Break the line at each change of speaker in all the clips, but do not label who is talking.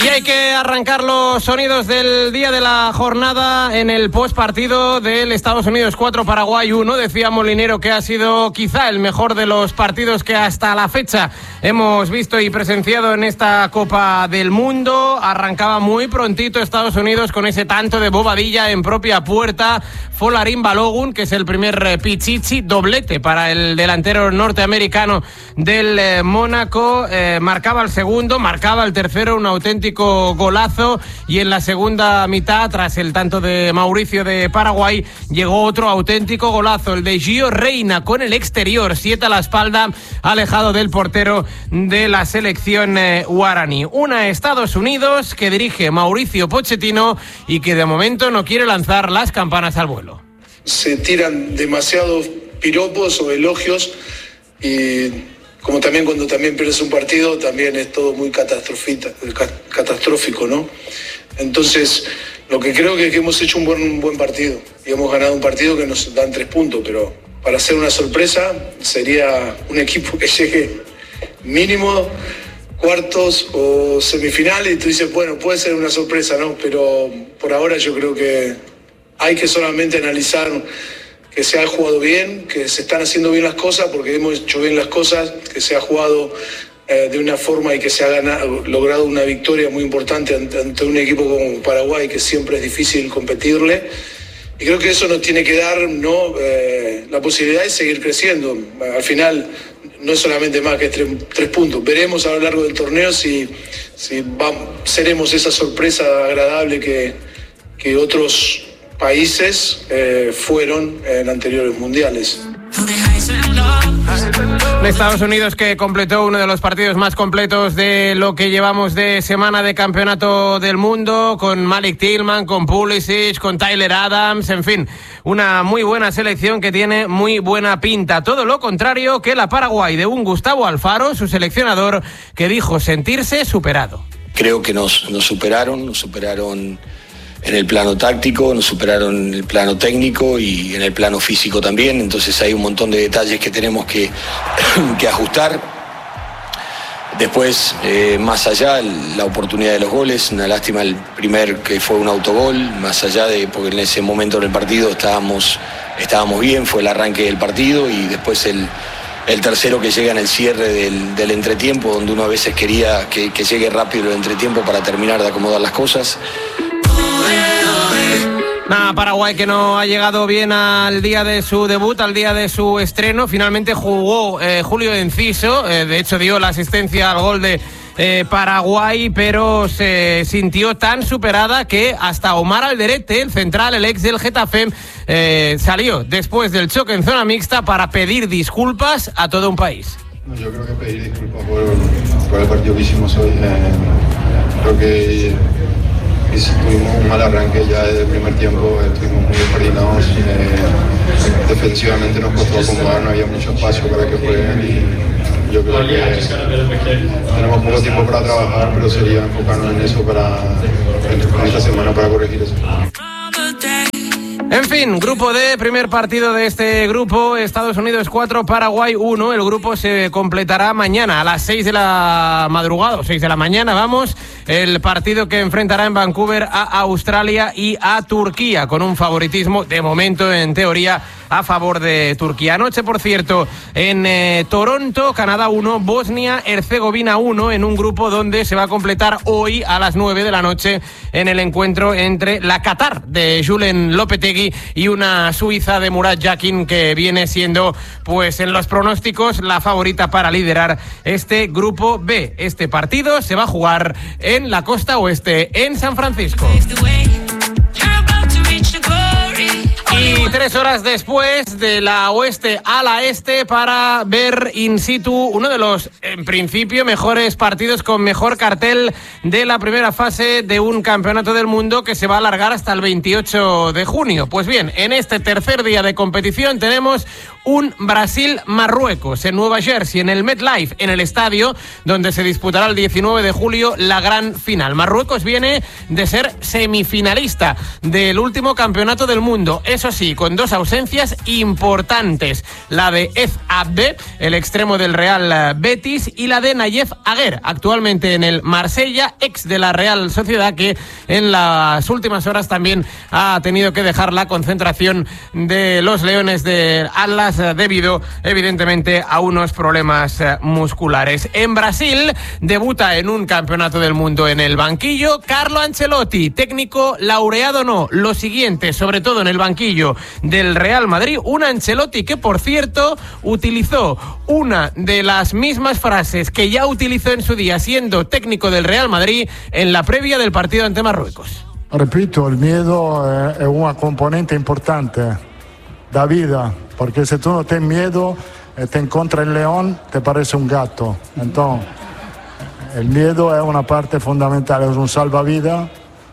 Y hay que arrancar los sonidos del día de la jornada en el postpartido del Estados Unidos 4, Paraguay 1. Decía Molinero que ha sido quizá el mejor de los partidos que hasta la fecha hemos visto y presenciado en esta Copa del Mundo. Arrancaba muy prontito Estados Unidos con ese tanto de Bobadilla en propia puerta. Folarin Balogun, que es el primer pichichi, doblete para el delantero norteamericano del Mónaco. Marcaba el segundo, marcaba el tercero, un auténtico golazo, y en la segunda mitad, tras el tanto de Mauricio de Paraguay, llegó otro auténtico golazo, el de Gio Reyna con el exterior, 7 a la espalda, alejado del portero de la selección guaraní. Una Estados Unidos que dirige Mauricio Pochettino y que de momento no quiere lanzar las campanas al vuelo.
Se tiran demasiados piropos o elogios, y como también cuando también pierdes un partido, también es todo muy catastrófico, ¿no? Entonces, lo que creo que hemos hecho un buen partido, y hemos ganado un partido que nos dan 3 puntos, pero para hacer una sorpresa sería un equipo que llegue mínimo cuartos o semifinales, y tú dices, bueno, puede ser una sorpresa, ¿no? Pero por ahora yo creo que hay que solamente analizar que se ha jugado bien, que se están haciendo bien las cosas, porque hemos hecho bien las cosas, que se ha jugado de una forma y que se ha logrado una victoria muy importante ante un equipo como Paraguay, que siempre es difícil competirle. Y creo que eso nos tiene que dar, ¿no?, la posibilidad de seguir creciendo. Al final no es solamente más que 3 puntos. Veremos a lo largo del torneo si seremos esa sorpresa agradable que otros países fueron en anteriores mundiales.
Estados Unidos, que completó uno de los partidos más completos de lo que llevamos de semana de campeonato del mundo, con Malik Tillman, con Pulisic, con Tyler Adams, en fin, una muy buena selección que tiene muy buena pinta. Todo lo contrario que la Paraguay de un Gustavo Alfaro, su seleccionador, que dijo sentirse superado.
Creo que nos superaron en el plano táctico, nos superaron en el plano técnico y en el plano físico también. Entonces hay un montón de detalles que tenemos que ajustar. Después, más allá, la oportunidad de los goles, una lástima el primer, que fue un autogol, más allá de, porque en ese momento del partido estábamos bien, fue el arranque del partido, y después el tercero que llega en el cierre del entretiempo, donde uno a veces quería que llegue rápido el entretiempo para terminar de acomodar las cosas.
Paraguay que no ha llegado bien al día de su debut, al día de su estreno. Finalmente jugó Julio Enciso, de hecho dio la asistencia al gol de Paraguay, pero se sintió tan superada que hasta Omar Alderete, el central, el ex del Getafe, salió después del choque en zona mixta para pedir disculpas a todo un país.
Yo creo que pedir disculpas por el partido que hicimos hoy. Creo que tuvimos un mal arranque ya desde el primer tiempo, estuvimos muy descoordinados, defensivamente nos costó acomodar, no había mucho espacio para que jueguen, y yo creo que tenemos poco tiempo para trabajar, pero sería enfocarnos en eso en esta semana para corregir eso.
En fin, grupo D, primer partido de este grupo, Estados Unidos 4, Paraguay 1. El grupo se completará mañana a las 6 de la madrugada, o 6 de la mañana, vamos. El partido que enfrentará en Vancouver a Australia y a Turquía, con un favoritismo, de momento, en teoría, a favor de Turquía. Anoche, por cierto, en Toronto, Canadá 1, Bosnia-Herzegovina 1, en un grupo donde se va a completar hoy a las 9 de la noche en el encuentro entre la Qatar de Julen Lopetegui y una Suiza de Murat Yakin, que viene siendo, pues en los pronósticos, la favorita para liderar este grupo B. Este partido se va a jugar en la costa oeste, en San Francisco. Y 3 horas después, de la oeste a la este, para ver in situ uno de los, en principio, mejores partidos con mejor cartel de la primera fase de un campeonato del mundo que se va a alargar hasta el 28 de junio. Pues bien, en este tercer día de competición tenemos un Brasil-Marruecos en Nueva Jersey, en el MetLife, en el estadio donde se disputará el 19 de julio la gran final. Marruecos viene de ser semifinalista del último campeonato del mundo. Es eso sí, con 2 ausencias importantes, la de Ez Abde, el extremo del Real Betis, y la de Nayef Aguer, actualmente en el Marsella, ex de la Real Sociedad, que en las últimas horas también ha tenido que dejar la concentración de los Leones de Atlas debido, evidentemente, a unos problemas musculares. En Brasil debuta en un campeonato del mundo en el banquillo Carlo Ancelotti, técnico laureado no, lo siguiente, sobre todo en el banquillo del Real Madrid, un Ancelotti que, por cierto, utilizó una de las mismas frases que ya utilizó en su día siendo técnico del Real Madrid en la previa del partido ante Marruecos.
Repito, el miedo es una componente importante da vida, porque si tú no tienes miedo, te encuentra el león, te parece un gato. Entonces, el miedo es una parte fundamental, es un salvavidas.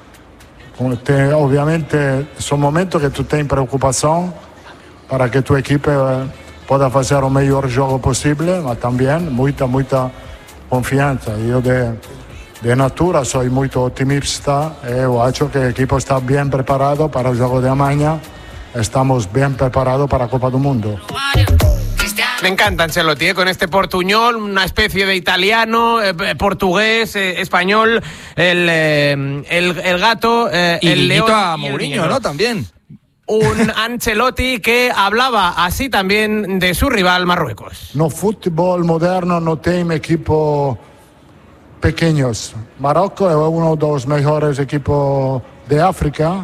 Obviamente, son momentos que tú tienes preocupación para que tu equipo pueda hacer el mejor juego posible, pero también mucha confianza. Yo de natura soy muy optimista y creo que el equipo está bien preparado para el juego de mañana. Estamos bien preparados para la Copa del Mundo.
Me encanta Ancelotti, con este portuñol, una especie de italiano, portugués, español, el gato,
y
el león
a Mourinho, ¿no? También.
Un Ancelotti que hablaba así también de su rival Marruecos.
No fútbol moderno no tiene equipos pequeños. Marruecos es uno de los mejores equipos de África.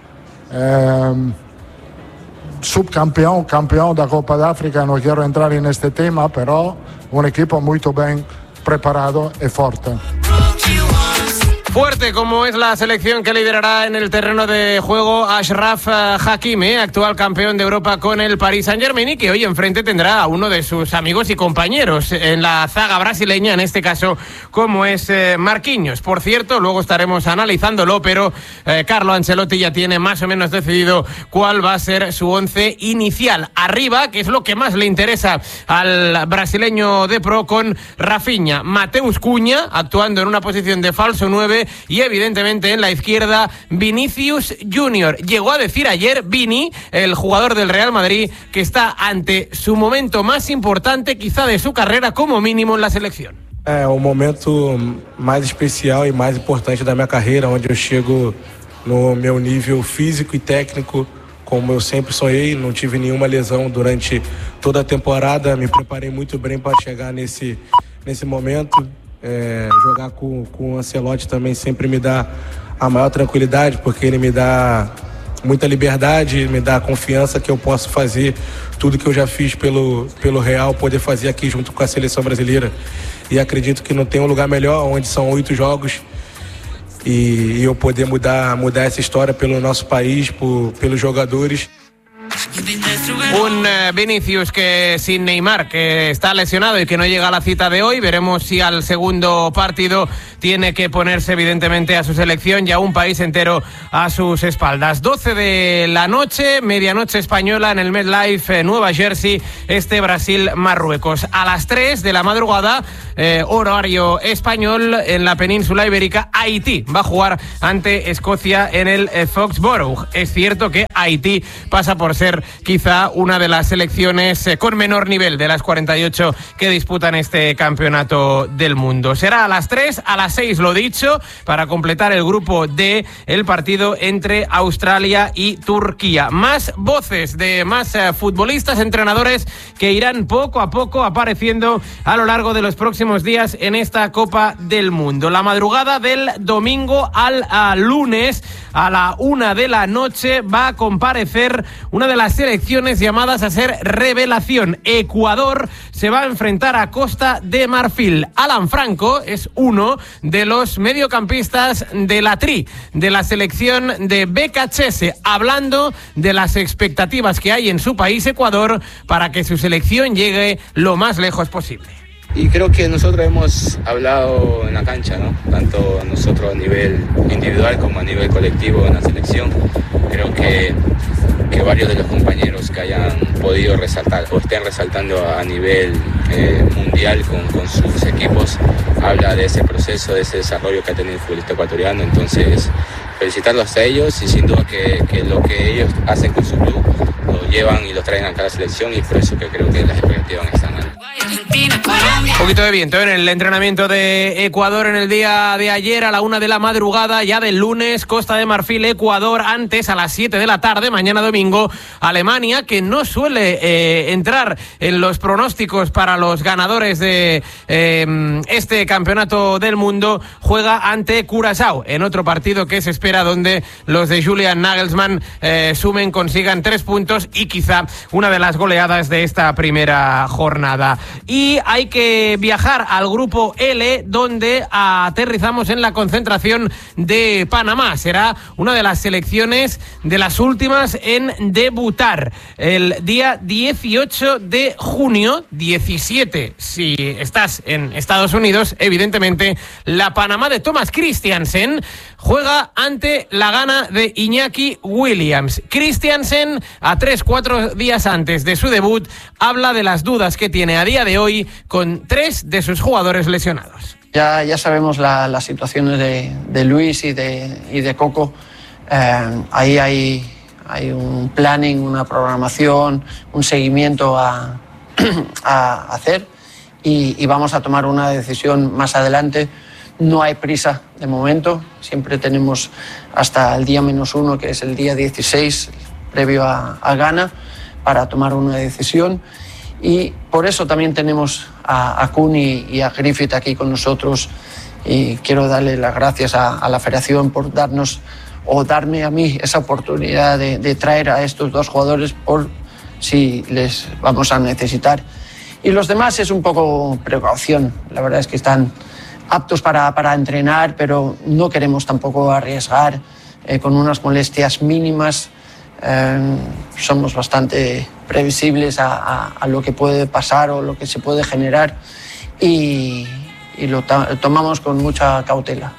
Subcampeón, campeón de la Copa de África, no quiero entrar en este tema, pero un equipo muy bien preparado y fuerte.
Fuerte como es la selección que liderará en el terreno de juego Achraf Hakimi, actual campeón de Europa con el Paris Saint-Germain, y que hoy enfrente tendrá a uno de sus amigos y compañeros en la zaga brasileña, en este caso como es Marquinhos. Por cierto, luego estaremos analizándolo, pero Carlo Ancelotti ya tiene más o menos decidido cuál va a ser su once inicial. Arriba, que es lo que más le interesa al brasileño de pro, con Rafinha, Mateus Cunha, actuando en una posición de falso 9, y evidentemente en la izquierda Vinicius Junior. Llegó a decir ayer Vini, el jugador del Real Madrid, que está ante su momento más importante quizá de su carrera, como mínimo en la selección.
É o momento mais especial e mais importante da minha carreira, onde eu chego no meu nível físico e técnico, como eu sempre sonhei. Não tive nenhuma lesão durante toda a temporada, me preparei muito bem para chegar nesse momento. Jogar com o Ancelotti também sempre me dá a maior tranquilidade, porque ele me dá muita liberdade, me dá confiança que eu posso fazer tudo que eu já fiz pelo Real, poder fazer aqui junto com a seleção brasileira. E acredito que não tem um lugar melhor, onde são 8 jogos, e eu poder mudar essa história pelo nosso país, pelos jogadores.
Un Vinicius que sin Neymar, que está lesionado y que no llega a la cita de hoy. Veremos si al segundo partido tiene que ponerse evidentemente a su selección y a un país entero a sus espaldas. 12 de la noche, medianoche española en el MetLife, Nueva Jersey, Brasil-Marruecos. A las 3 de la madrugada, horario español, en la península ibérica, Haití va a jugar ante Escocia en el Foxborough. Es cierto que Haití pasa por ser quizá una de las selecciones con menor nivel de las 48 que disputan este campeonato del mundo. Será a las 3, a las 6 lo dicho, para completar el grupo D, el partido entre Australia y Turquía. Más voces de más futbolistas, entrenadores que irán poco a poco apareciendo a lo largo de los próximos días en esta Copa del Mundo. La madrugada del domingo al lunes a la 1 de la noche va a comparecer una de las selecciones llamadas a ser revelación. Ecuador se va a enfrentar a Costa de Marfil. Alan Franco es uno de los mediocampistas de la Tri, de la selección de BKHS, hablando de las expectativas que hay en su país, Ecuador, para que su selección llegue lo más lejos posible.
Y creo que nosotros hemos hablado en la cancha, ¿no? Tanto nosotros a nivel individual como a nivel colectivo en la selección. Creo que varios de los compañeros que hayan podido resaltar o estén resaltando a nivel mundial con sus equipos, habla de ese proceso, de ese desarrollo que ha tenido el futbolista ecuatoriano. Entonces felicitarlos a ellos y sin duda que lo que ellos hacen con su club lo llevan y lo traen acá a la selección, y por eso que creo que las expectativas están altas.
Un poquito de viento en el entrenamiento de Ecuador en el día de ayer a la 1 de la madrugada, ya del lunes, Costa de Marfil, Ecuador, antes a las 7 de la tarde, mañana domingo, Alemania, que no suele entrar en los pronósticos para los ganadores de este campeonato del mundo, juega ante Curazao, en otro partido que se espera donde los de Julian Nagelsmann consigan 3 puntos y quizá una de las goleadas de esta primera jornada. Y hay que viajar al grupo L, donde aterrizamos en la concentración de Panamá. Será una de las selecciones de las últimas en debutar el día 18 de junio, 17 si estás en Estados Unidos. Evidentemente, la Panamá de Thomas Christiansen juega ante la Ghana de Iñaki Williams. Christiansen, a 3-4 días antes de su debut, habla de las dudas que tiene a día de hoy con 3 de sus jugadores lesionados.
Ya sabemos las situaciones de Luis y de Coco. Ahí hay un planning, una programación, un seguimiento a hacer y vamos a tomar una decisión más adelante. No hay prisa de momento, siempre tenemos hasta el día -1, que es el día 16, previo a Ghana, para tomar una decisión. Y por eso también tenemos a Kun y a Griffith aquí con nosotros, y quiero darle las gracias a la federación por darme a mí esa oportunidad de traer a estos 2 jugadores por si les vamos a necesitar. Y los demás es un poco precaución, la verdad es que están aptos para entrenar, pero no queremos tampoco arriesgar con unas molestias mínimas. Somos bastante previsibles a lo que puede pasar o lo que se puede generar y lo tomamos con mucha cautela.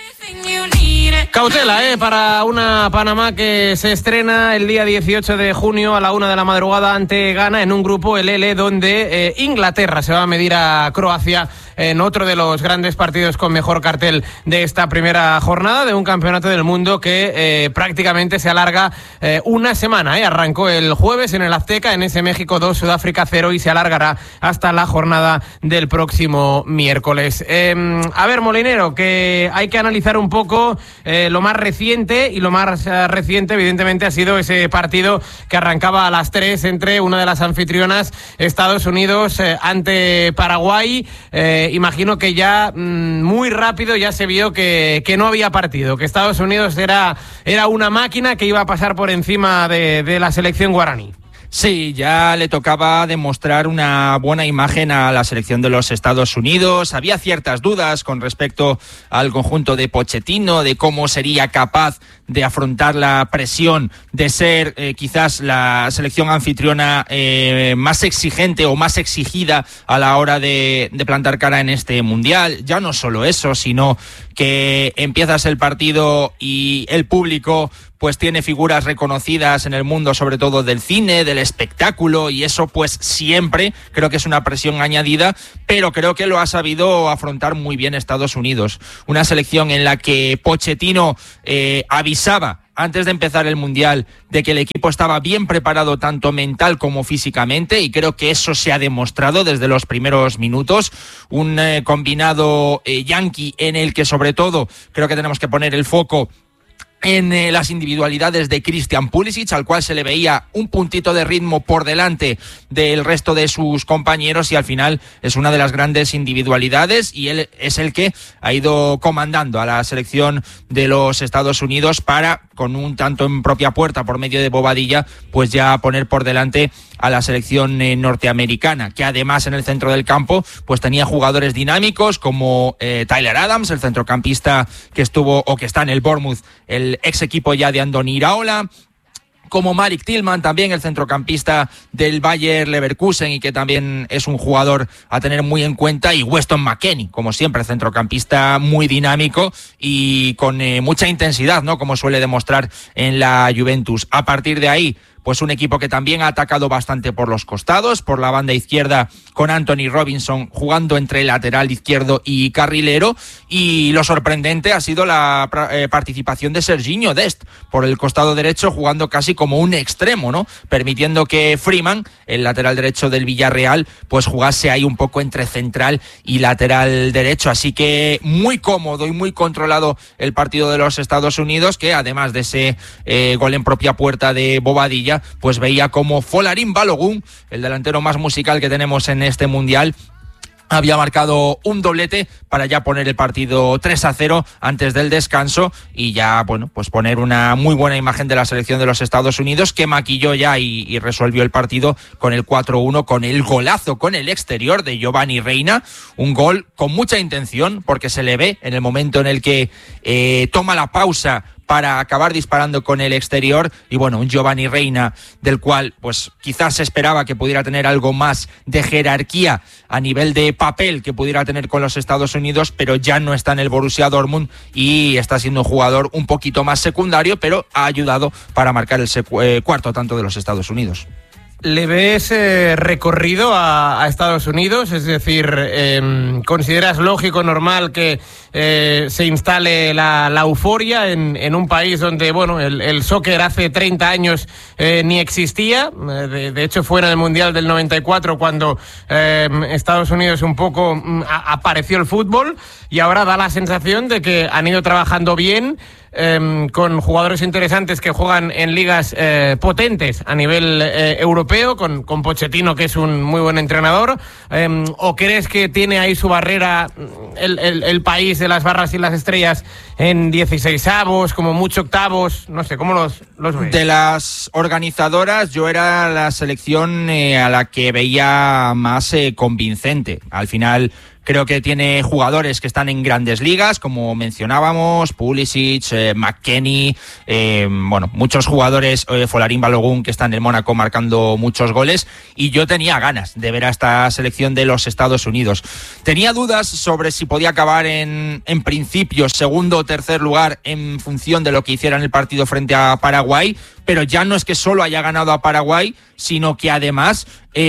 Cautela, para una Panamá que se estrena el día 18 de junio a la 1 de la madrugada ante Ghana en un grupo, el L, donde Inglaterra se va a medir a Croacia en otro de los grandes partidos con mejor cartel de esta primera jornada de un campeonato del mundo que prácticamente se alarga una semana. Arrancó el jueves en el Azteca, en ese México 2, Sudáfrica 0, y se alargará hasta la jornada del próximo miércoles. A ver, Molinero, que hay que analizar un poco lo más reciente, y lo más reciente evidentemente ha sido ese partido que arrancaba a las 3 entre una de las anfitrionas, Estados Unidos, ante Paraguay. Imagino que ya muy rápido ya se vio que no había partido, que Estados Unidos era una máquina que iba a pasar por encima de la selección guaraní.
Sí, ya le tocaba demostrar una buena imagen a la selección de los Estados Unidos. Había ciertas dudas con respecto al conjunto de Pochettino, de cómo sería capaz de afrontar la presión de ser quizás la selección anfitriona más exigente o más exigida a la hora de plantar cara en este Mundial. Ya no solo eso, sino que empiezas el partido y el público pues tiene figuras reconocidas en el mundo, sobre todo del cine, del espectáculo, y eso pues siempre creo que es una presión añadida, pero creo que lo ha sabido afrontar muy bien Estados Unidos. Una selección en la que Pochettino avisaba antes de empezar el Mundial de que el equipo estaba bien preparado tanto mental como físicamente, y creo que eso se ha demostrado desde los primeros minutos. Un combinado yankee en el que sobre todo creo que tenemos que poner el foco en las individualidades de Christian Pulisic, al cual se le veía un puntito de ritmo por delante del resto de sus compañeros, y al final es una de las grandes individualidades, y él es el que ha ido comandando a la selección de los Estados Unidos para, con un tanto en propia puerta por medio de Bobadilla, pues ya poner por delante a la selección norteamericana, que además en el centro del campo pues tenía jugadores dinámicos como Tyler Adams, el centrocampista que estuvo o que está en el Bournemouth, el ex equipo ya de Andoni Iraola, como Malik Tillman, también el centrocampista del Bayer Leverkusen y que también es un jugador a tener muy en cuenta, y Weston McKennie, como siempre, centrocampista muy dinámico y con mucha intensidad, ¿no?, como suele demostrar en la Juventus. A partir de ahí, pues un equipo que también ha atacado bastante por los costados, por la banda izquierda con Anthony Robinson jugando entre lateral izquierdo y carrilero, y lo sorprendente ha sido la participación de Serginho Dest por el costado derecho, jugando casi como un extremo, ¿no? Permitiendo que Freeman, el lateral derecho del Villarreal, pues jugase ahí un poco entre central y lateral derecho. Así que muy cómodo y muy controlado el partido de los Estados Unidos, que además de ese gol en propia puerta de Bobadilla, pues veía como Folarin Balogun, el delantero más musical que tenemos en este Mundial, había marcado un doblete para ya poner el partido 3-0 antes del descanso y ya, bueno, pues poner una muy buena imagen de la selección de los Estados Unidos, que maquilló ya y resolvió el partido con el 4-1, con el golazo con el exterior de Giovanni Reina, un gol con mucha intención porque se le ve en el momento en el que toma la pausa para acabar disparando con el exterior, y bueno, un Giovanni Reina del cual pues quizás se esperaba que pudiera tener algo más de jerarquía a nivel de papel que pudiera tener con los Estados Unidos, pero ya no está en el Borussia Dortmund y está siendo un jugador un poquito más secundario, pero ha ayudado para marcar el cuarto tanto de los Estados Unidos.
¿Le ves recorrido a Estados Unidos? Es decir, ¿consideras lógico, normal que se instale la euforia en un país donde, bueno, el soccer hace 30 años ni existía? De hecho, fue en el Mundial del 94 cuando Estados Unidos un poco apareció el fútbol, y ahora da la sensación de que han ido trabajando bien, con jugadores interesantes que juegan en ligas potentes a nivel europeo, con Pochettino, que es un muy buen entrenador. ¿O crees que tiene ahí su barrera el país de las barras y las estrellas en 16avos, como mucho octavos? No sé, ¿cómo los ves?
De las organizadoras, yo era la selección a la que veía más convincente. Al final creo que tiene jugadores que están en grandes ligas, como mencionábamos, Pulisic, McKennie, bueno, muchos jugadores, Folarin Balogun, que está en el Mónaco marcando muchos goles, y yo tenía ganas de ver a esta selección de los Estados Unidos. Tenía dudas sobre si podía acabar en principio segundo o tercer lugar en función de lo que hiciera en el partido frente a Paraguay, pero ya no es que solo haya ganado a Paraguay, sino que además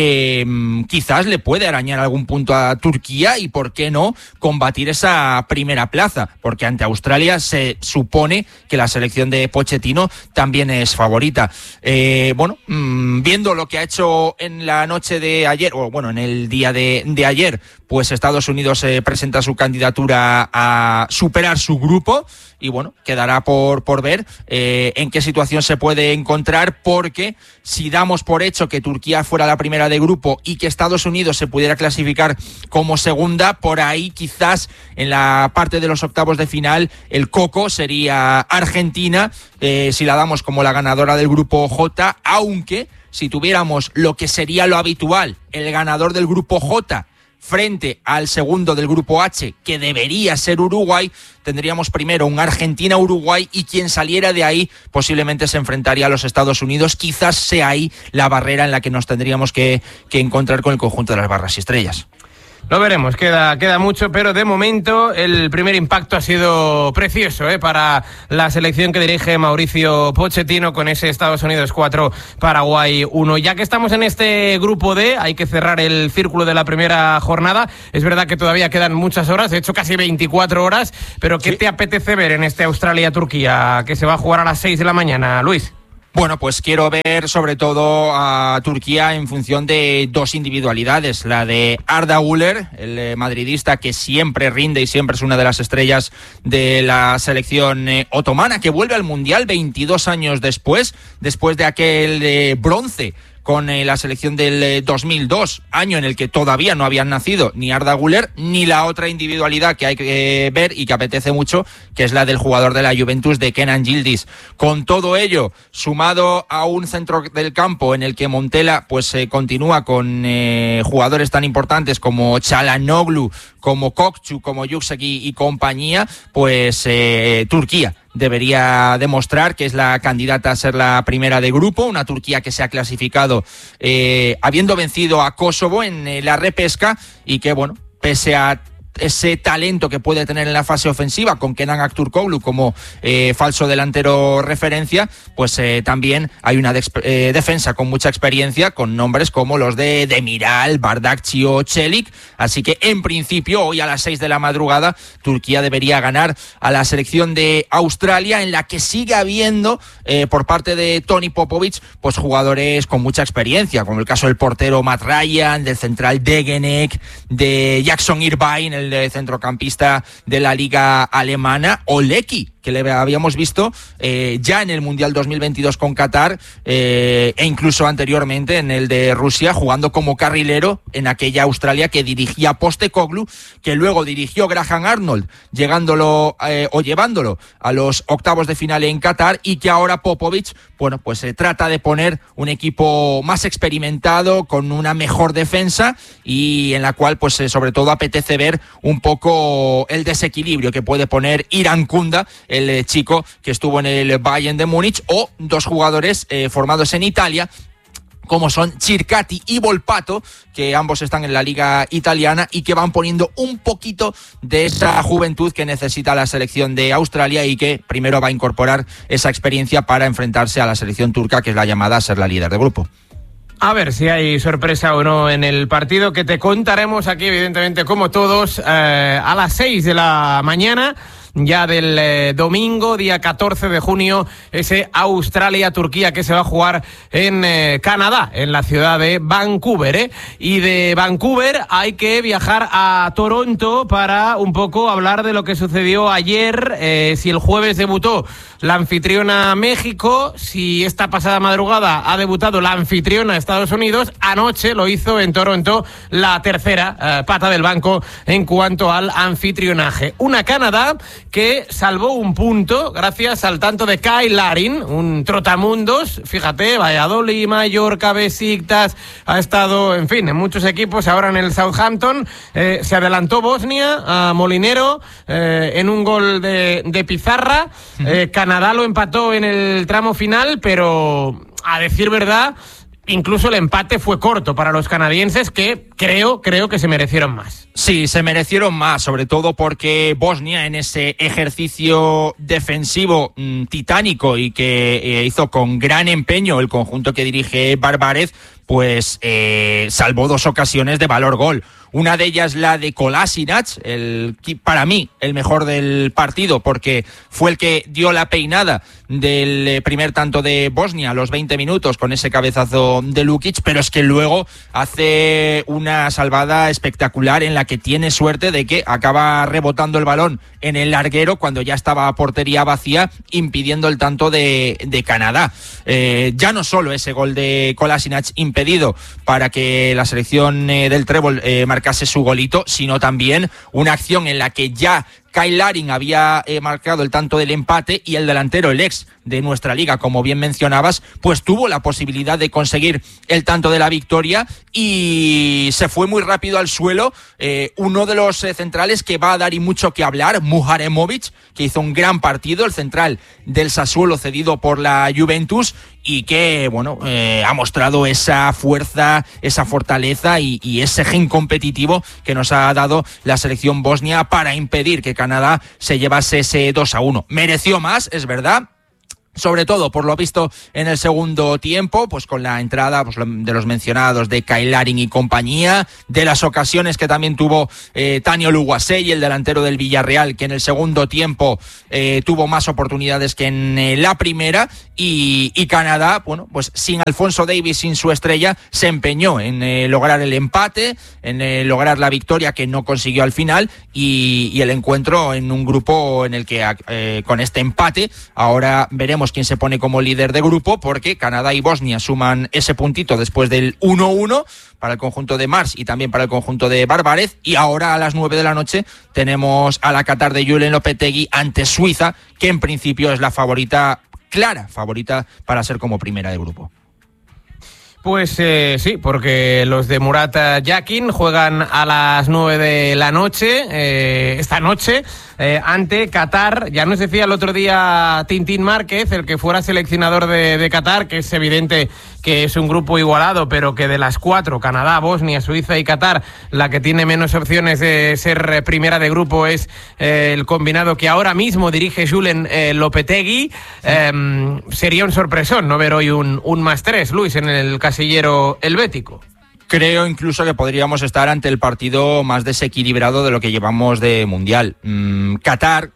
quizás le puede arañar algún punto a Turquía y, ¿por qué no?, combatir esa primera plaza, porque ante Australia se supone que la selección de Pochettino también es favorita. Bueno, viendo lo que ha hecho en la noche de ayer, o bueno, en el día de ayer, pues Estados Unidos presenta su candidatura a superar su grupo, y bueno, quedará por ver en qué situación se puede encontrar, porque si damos por hecho que Turquía fuera la primera de grupo y que Estados Unidos se pudiera clasificar como segunda, por ahí quizás en la parte de los octavos de final el coco sería Argentina, si la damos como la ganadora del grupo J, aunque si tuviéramos lo que sería lo habitual, el ganador del grupo J frente al segundo del grupo H, que debería ser Uruguay, tendríamos primero un Argentina-Uruguay, y quien saliera de ahí posiblemente se enfrentaría a los Estados Unidos. Quizás sea ahí la barrera en la que nos tendríamos que encontrar con el conjunto de las barras y estrellas.
Lo veremos, queda mucho, pero de momento el primer impacto ha sido precioso para la selección que dirige Mauricio Pochettino, con ese Estados Unidos 4, Paraguay 1. Ya que estamos en este grupo D, hay que cerrar el círculo de la primera jornada. Es verdad que todavía quedan muchas horas, de hecho casi 24 horas, pero ¿qué te apetece ver en este Australia-Turquía, que se va a jugar a las 6 de la mañana, Luis?
Bueno, pues quiero ver sobre todo a Turquía en función de dos individualidades, la de Arda Güler, el madridista que siempre rinde y siempre es una de las estrellas de la selección otomana, que vuelve al Mundial 22 años después de aquel bronce con la selección del 2002, año en el que todavía no habían nacido ni Arda Güler ni la otra individualidad que hay que ver y que apetece mucho, que es la del jugador de la Juventus, de Kenan Yildiz. Con todo ello, sumado a un centro del campo en el que Montella pues continúa con jugadores tan importantes como Çalhanoğlu, como Kokçu, como Yüksek y compañía, pues Turquía debería demostrar que es la candidata a ser la primera de grupo, una Turquía que se ha clasificado habiendo vencido a Kosovo en la repesca, y que, bueno, pese a ese talento que puede tener en la fase ofensiva con Kenan Aktürkoğlu como falso delantero referencia, pues también hay una defensa con mucha experiencia, con nombres como los de Demiral, Bardakci o Çelik. Así que en principio hoy a las 6 de la madrugada Turquía debería ganar a la selección de Australia, en la que sigue habiendo por parte de Toni Popovic pues jugadores con mucha experiencia, como el caso del portero Matt Ryan, del central Degenek, de Jackson Irvine, el centrocampista de la liga alemana, o Lecky, que le habíamos visto ya en el Mundial 2022 con Qatar e incluso anteriormente en el de Rusia, jugando como carrilero en aquella Australia que dirigía Postecoglou, que luego dirigió Graham Arnold, llevándolo a los octavos de final en Qatar, y que ahora Popovic, bueno, pues se trata de poner un equipo más experimentado, con una mejor defensa, y en la cual pues sobre todo apetece ver un poco el desequilibrio que puede poner Irankunda, el chico que estuvo en el Bayern de Múnich, o dos jugadores formados en Italia, como son Circati y Volpato, que ambos están en la liga italiana y que van poniendo un poquito de esa juventud que necesita la selección de Australia, y que primero va a incorporar esa experiencia para enfrentarse a la selección turca, que es la llamada a ser la líder de grupo.
A ver si hay sorpresa o no en el partido, que te contaremos aquí, evidentemente, como todos, a las 6 de la mañana. Ya del domingo, día 14 de junio, ese Australia-Turquía que se va a jugar en Canadá, en la ciudad de Vancouver, Y de Vancouver hay que viajar a Toronto para un poco hablar de lo que sucedió ayer, si el jueves debutó la anfitriona México, si esta pasada madrugada ha debutado la anfitriona Estados Unidos, anoche lo hizo en Toronto la tercera pata del banco en cuanto al anfitrionaje. Una Canadá que salvó un punto gracias al tanto de Kyle Larin, un trotamundos, fíjate, Valladolid, Mallorca, Besiktas, ha estado, en fin, en muchos equipos, ahora en el Southampton. Se adelantó Bosnia a Molinero en un gol de pizarra. Canadá lo empató en el tramo final, pero a decir verdad, incluso el empate fue corto para los canadienses, que creo que se merecieron más.
Sí, se merecieron más, sobre todo porque Bosnia, en ese ejercicio defensivo titánico y que hizo con gran empeño el conjunto que dirige Barbarez, pues salvó dos ocasiones de valor gol. Una de ellas la de Kolasinac, para mí el mejor del partido, porque fue el que dio la peinada del primer tanto de Bosnia a los 20 minutos con ese cabezazo de Lukic, pero es que luego hace una salvada espectacular en la que tiene suerte de que acaba rebotando el balón en el larguero cuando ya estaba a portería vacía, impidiendo el tanto de Canadá. Ya no solo ese gol de Kolasinac impedido para que la selección del Trébol marcase su golito, sino también una acción en la que ya Kyle Larin había marcado el tanto del empate, y el delantero, el ex de nuestra liga, como bien mencionabas, pues tuvo la posibilidad de conseguir el tanto de la victoria, y se fue muy rápido al suelo uno de los centrales que va a dar y mucho que hablar, Muharemovic, que hizo un gran partido, el central del Sassuolo cedido por la Juventus, y que, bueno, ha mostrado esa fuerza, esa fortaleza y ese gen competitivo que nos ha dado la selección bosnia para impedir que Canadá se llevase ese 2-1. Mereció más, es verdad, sobre todo por lo visto en el segundo tiempo, pues con la entrada pues, de los mencionados de Kyle Larin y compañía, de las ocasiones que también tuvo Tani Oluwaseyi, el delantero del Villarreal, que en el segundo tiempo tuvo más oportunidades que en la primera, y Canadá, bueno, pues sin Alfonso Davies, sin su estrella, se empeñó en lograr el empate, en lograr la victoria que no consiguió al final, y el encuentro en un grupo en el que con este empate ahora veremos quién se pone como líder de grupo, porque Canadá y Bosnia suman ese puntito después del 1-1 para el conjunto de Mars y también para el conjunto de Barbarez, y ahora a las 9 de la noche tenemos a la Qatar de Julen Lopetegui ante Suiza, que en principio es la favorita, clara favorita para ser como primera de grupo.
Pues sí, porque los de Murat Yakin juegan a las 9 de la noche, esta noche, ante Qatar. Ya nos decía el otro día Tintín Márquez, el que fuera seleccionador de Qatar, que es evidente que es un grupo igualado, pero que de las 4, Canadá, Bosnia, Suiza y Qatar, la que tiene menos opciones de ser primera de grupo es el combinado que ahora mismo dirige Julen Lopetegui. Sería un sorpresón no ver hoy un +3, Luis, en el casillero helvético.
Creo incluso que podríamos estar ante el partido más desequilibrado de lo que llevamos de Mundial. Qatar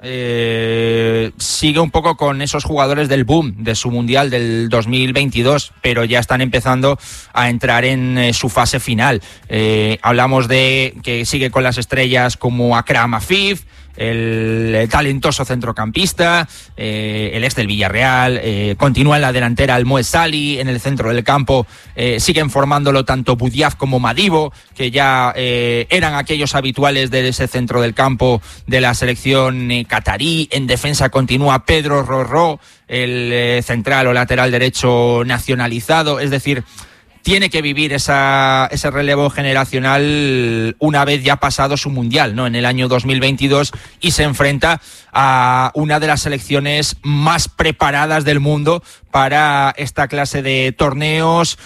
sigue un poco con esos jugadores del boom de su Mundial del 2022, pero ya están empezando a entrar en su fase final. Hablamos de que sigue con las estrellas como Akram Afif, el talentoso centrocampista, el ex del Villarreal, continúa en la delantera el Moed Sali, en el centro del campo siguen formándolo tanto Budiaf como Madibo, que ya eran aquellos habituales de ese centro del campo de la selección catarí. En defensa continúa Pedro Rorró, el central o lateral derecho nacionalizado, es decir, tiene que vivir ese relevo generacional una vez ya pasado su Mundial, ¿no? En el año 2022, y se enfrenta a una de las selecciones más preparadas del mundo para esta clase de torneos,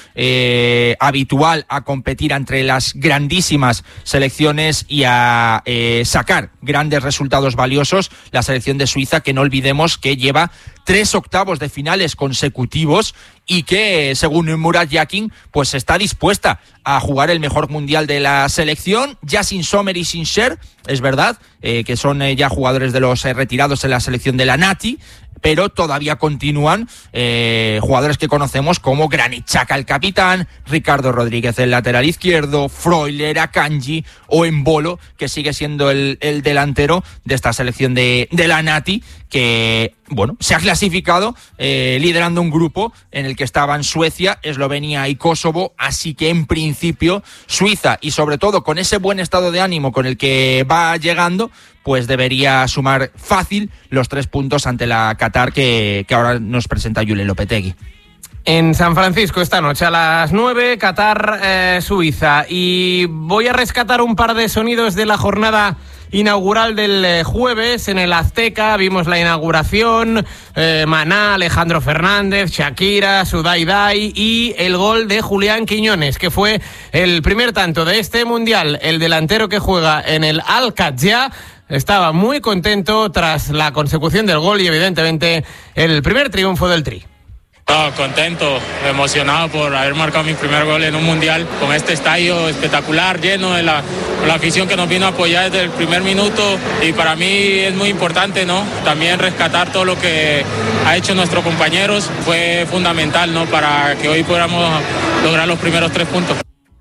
habitual a competir entre las grandísimas selecciones y a sacar grandes resultados valiosos. La selección de Suiza, que no olvidemos que lleva 3 octavos de finales consecutivos y que, según Murat Yakin, pues está dispuesta a jugar el mejor mundial de la selección, ya sin Sommer y sin Scher, es verdad, que son ya jugadores de los retirados en la selección de la Nati, pero todavía continúan jugadores que conocemos como Granit Xhaka, el capitán, Ricardo Rodríguez, el lateral izquierdo, Freuler, Akanji o Embolo, que sigue siendo el delantero de esta selección de la Nati, que, bueno, se ha clasificado liderando un grupo en el que estaban Suecia, Eslovenia y Kosovo, así que en principio Suiza, y sobre todo con ese buen estado de ánimo con el que va llegando, pues debería sumar fácil los 3 puntos ante la Qatar que ahora nos presenta Julen Lopetegui.
En San Francisco esta noche a las 9, Qatar-Suiza. Y voy a rescatar un par de sonidos de la jornada inaugural del jueves en el Azteca. Vimos la inauguración, Maná, Alejandro Fernández, Shakira, Sudaidai y el gol de Julián Quiñones, que fue el primer tanto de este Mundial. El delantero que juega en el Al-Qadsia estaba muy contento tras la consecución del gol y evidentemente el primer triunfo del Tri.
Contento, emocionado por haber marcado mi primer gol en un mundial con este estadio espectacular, lleno de la afición que nos vino a apoyar desde el primer minuto, y para mí es muy importante, ¿no? También rescatar todo lo que ha hecho nuestros compañeros fue fundamental, ¿no? Para que hoy podamos lograr los primeros 3 puntos.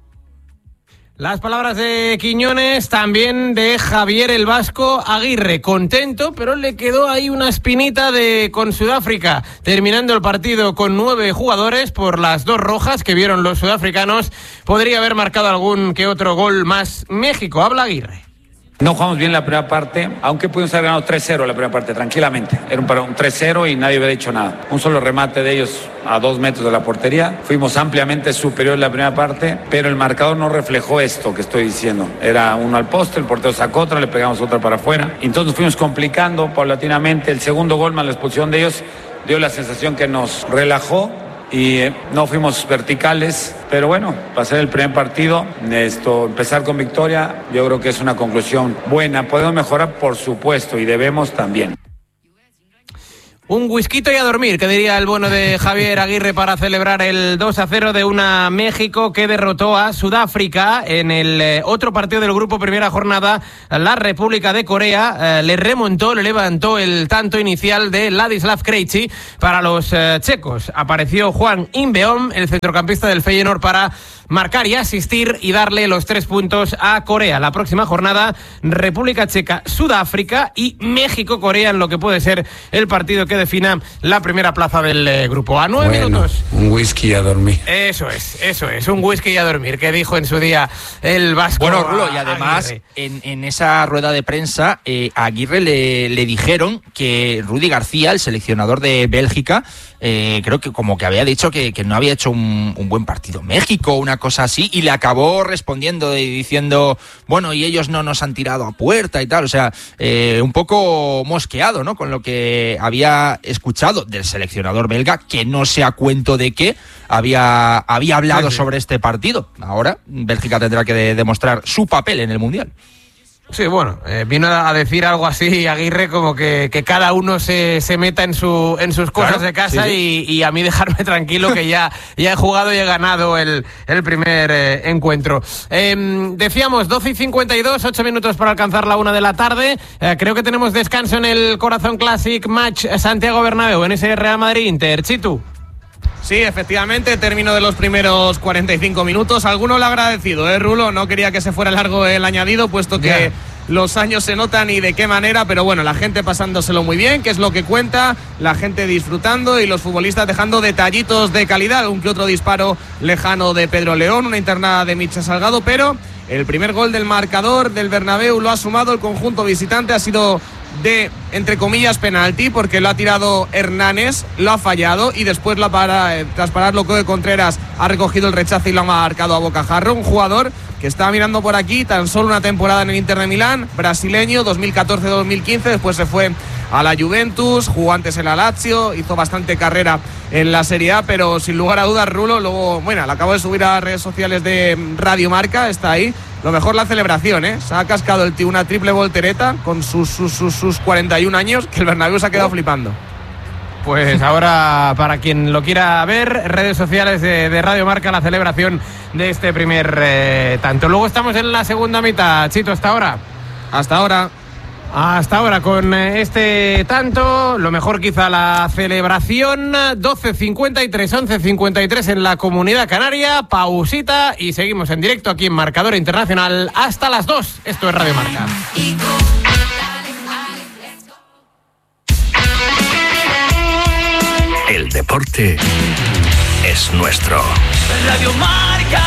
Las palabras de Quiñones, también de Javier el Vasco Aguirre, contento, pero le quedó ahí una espinita con Sudáfrica, terminando el partido con 9 jugadores por las 2 rojas que vieron los sudafricanos. Podría haber marcado algún que otro gol más México. Habla Aguirre.
No jugamos bien la primera parte, aunque pudimos haber ganado 3-0 la primera parte, tranquilamente. Era un 3-0 y nadie hubiera hecho nada. Un solo remate de ellos a 2 metros de la portería. Fuimos ampliamente superiores en la primera parte, pero el marcador no reflejó esto que estoy diciendo. Era uno al poste, el portero sacó otra, le pegamos otra para afuera. Entonces nos fuimos complicando paulatinamente. El segundo gol más la expulsión de ellos dio la sensación que nos relajó y no fuimos verticales, pero bueno, para ser el primer partido, empezar con victoria, yo creo que es una conclusión buena. Podemos mejorar, por supuesto, y debemos también.
Un whisky y a dormir, que diría el bueno de Javier Aguirre, para celebrar el 2-0 de una México que derrotó a Sudáfrica. En el otro partido del grupo, primera jornada, la República de Corea le levantó el tanto inicial de Ladislav Krejci para los checos. Apareció Juan Inbeom, el centrocampista del Feyenoord, para marcar y asistir y darle los 3 puntos a Corea. La próxima jornada, República Checa, Sudáfrica y México-Corea, en lo que puede ser el partido que defina la primera plaza del grupo. A 9 minutos.
Un whisky y a dormir.
Eso es, un whisky y a dormir, que dijo en su día el vasco.
Bueno, Rulo, y además en esa rueda de prensa a Aguirre le dijeron que Rudi García, el seleccionador de Bélgica, creo que como que había dicho que no había hecho un buen partido México, una cosa así, y le acabó respondiendo y diciendo, bueno, y ellos no nos han tirado a puerta y tal, o sea, un poco mosqueado, ¿no?, con lo que había escuchado del seleccionador belga, que no sé a cuento de qué había hablado sobre este partido. Ahora Bélgica tendrá que demostrar su papel en el Mundial.
Sí, bueno, vino a decir algo así Aguirre, como que cada uno se meta en sus cosas, claro, de casa, sí. Y a mí dejarme tranquilo, que ya he jugado y he ganado el primer encuentro. Decíamos 12:52, 8 minutos para alcanzar la 1 de la tarde. Creo que tenemos descanso en el Corazón Classic Match Santiago Bernabéu, en ese Real Madrid-Inter. Chitu.
Sí, efectivamente, término de los primeros 45 minutos. Alguno lo ha agradecido, Rulo, no quería que se fuera largo el añadido, puesto que los años se notan y de qué manera, pero bueno, la gente pasándoselo muy bien, que es lo que cuenta, la gente disfrutando y los futbolistas dejando detallitos de calidad, un que otro disparo lejano de Pedro León, una internada de Micha Salgado, pero el primer gol del marcador del Bernabéu lo ha sumado el conjunto visitante, ha sido de, entre comillas, penalti, porque lo ha tirado Hernández, lo ha fallado, y después tras pararlo, Coque Contreras ha recogido el rechazo y lo ha marcado a bocajarro. Un jugador que estaba mirando por aquí, tan solo una temporada en el Inter de Milán, brasileño, 2014-2015, después se fue a la Juventus, jugó antes en la Lazio, hizo bastante carrera en la Serie A, pero sin lugar a dudas, Rulo, luego, bueno, lo acabo de subir a las redes sociales de Radio Marca, está ahí. Lo mejor, la celebración, se ha cascado el tío una triple voltereta con sus 41 años, que el Bernabéu se ha quedado flipando.
Pues ahora, para quien lo quiera ver, redes sociales de Radio Marca, la celebración de este primer tanto. Luego estamos en la segunda mitad, Chito, ¿hasta ahora? Hasta ahora con este tanto, lo mejor quizá la celebración. 12:53, 11:53 en la Comunidad Canaria, pausita y seguimos en directo aquí en Marcador Internacional hasta las 2. Esto es Radio Marca.
El deporte es nuestro.
Radio Marca.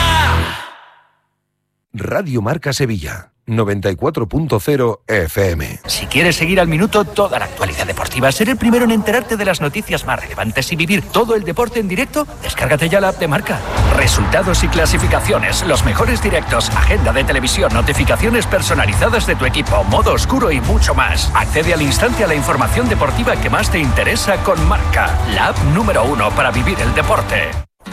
Radio Marca Sevilla. 94.0 FM.
Si quieres seguir al minuto toda la actualidad deportiva, ser el primero en enterarte de las noticias más relevantes y vivir todo el deporte en directo, descárgate ya la app de Marca. Resultados y clasificaciones, los mejores directos, agenda de televisión, notificaciones personalizadas de tu equipo, modo oscuro y mucho más. Accede al instante a la información deportiva que más te interesa con Marca, la app número 1 para vivir el deporte.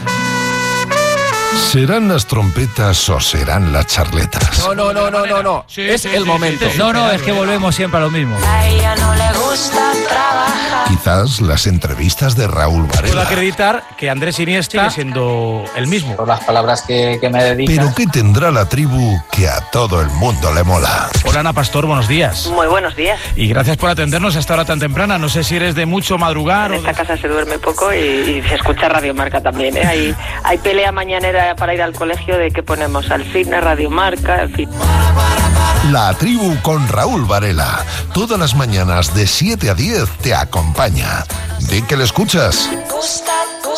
¿Serán las trompetas o serán las charletas?
No.
Sí,
es el momento.
No, es que volvemos siempre a lo mismo.
A ella no le gusta trabajar.
Quizás las entrevistas de Raúl Varela.
Puedo acreditar que Andrés Iniesta sigue siendo el mismo.
Por las palabras que me dedicas.
¿Pero qué tendrá la tribu que a todo el mundo le mola?
Hola, Ana Pastor, buenos días.
Muy buenos días.
Y gracias por atendernos a esta hora tan temprana. No sé si eres de mucho madrugar.
En esta casa se duerme poco y se escucha Radio Marca también, ¿eh? Hay pelea mañanera para ir al colegio de que ponemos al fitness, Radio Marca, en fin.
La tribu con Raúl Varela. Todas las mañanas de 7 a 10 te acompaña. Di que le escuchas.
Gusta.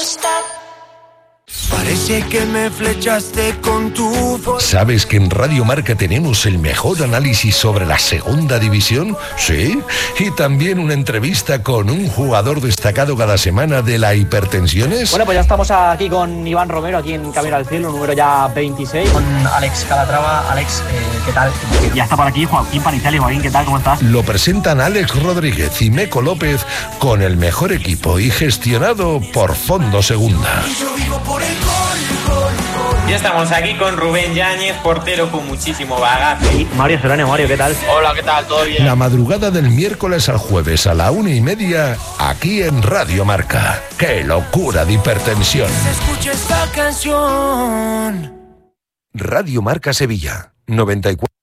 Parece que me flechaste con tu voz.
¿Sabes que en Radio Marca tenemos el mejor análisis sobre la segunda división? Sí. Y también una entrevista con un jugador destacado cada semana de la Hipertensiones.
Bueno, pues ya estamos aquí con Iván Romero, aquí en Camino al Cielo, número ya 26.
Con Alex Calatrava. Alex, ¿qué tal?
Ya está por aquí Joaquín Panizali. Joaquín, ¿qué tal? ¿Cómo estás?
Lo presentan Alex Rodríguez y Meco López con el mejor equipo y gestionado por Fondo Segunda.
Ya estamos aquí con Rubén Yáñez, portero con muchísimo bagaje.
Y Mario Serrano. Mario, ¿qué tal?
Hola, ¿qué tal? ¿Todo bien?
La madrugada del miércoles al jueves a la 1:30, aquí en Radio Marca. ¡Qué locura de hipertensión!
Escucha esta canción.
Radio Marca Sevilla, 94.